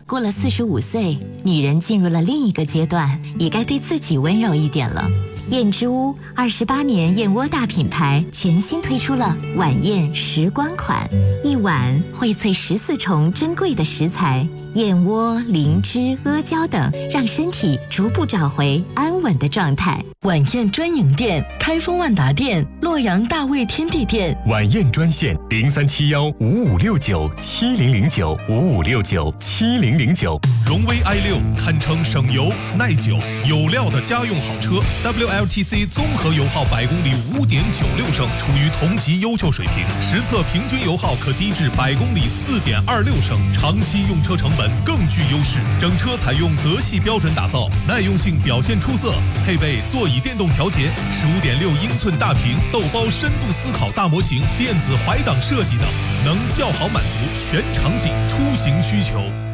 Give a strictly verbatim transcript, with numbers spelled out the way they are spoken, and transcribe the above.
过了四十五岁，女人进入了另一个阶段，也该对自己温柔一点了。燕之屋二十八年燕窝大品牌全新推出了晚宴时光款，一碗荟萃十四重珍贵的食材，燕窝、灵芝、阿胶等，让身体逐步找回安稳的状态。 晚宴专营店：开封万达店、洛阳大卫天地店。 晚宴专线：零三七幺五五六九七零零九五五六九七零零九。 荣威 i 六堪称省油、耐久、有料的家用好车 ，W L T C 综合油耗百公里五点九六升，处于同级优秀水平。实测平均油耗可低至百公里四点二六升，长期用车成本更具优势。整车采用德系标准打造，耐用性表现出色，配备座椅电动调节、十五点六英寸大屏豆包深度思考大模型、电子怀档设计等，能较好满足全场景出行需求。